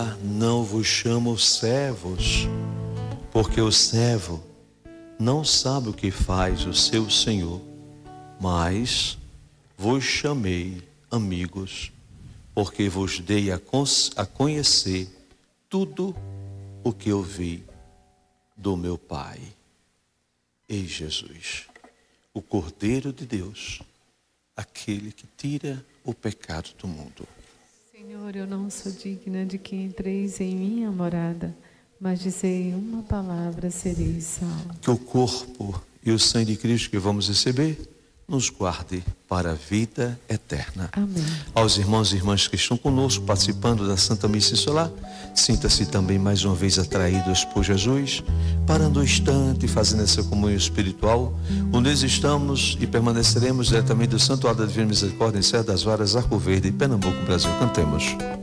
não vos chamo servos, porque o servo não sabe o que faz o seu senhor, mas vos chamei amigos, porque vos dei a conhecer tudo o que eu vi do meu Pai. Ei, Jesus, o Cordeiro de Deus, aquele que tira o pecado do mundo. Senhor, eu não sou digna de que entreis em minha morada, mas dizei uma palavra, serei salvo. Que o corpo e o sangue de Cristo que vamos receber nos guarde para a vida eterna. Amém. Aos irmãos e irmãs que estão conosco participando da Santa Missa Solar, sinta-se também mais uma vez atraídos por Jesus, parando um instante e fazendo essa comunhão espiritual, onde estamos e permaneceremos diretamente do Santuário da Divina Misericórdia em Serra das Varas, Arco Verde, Pernambuco, Brasil. Cantemos.